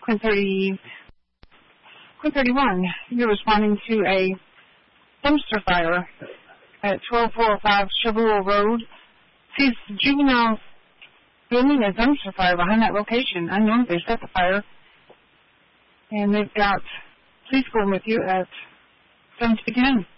Quinn 31, you're responding to a dumpster fire at 12405 Chevrolet Road. See, juvenile building a dumpster fire behind that location. I know they set the fire. And they've got police going with you at 7 to begin.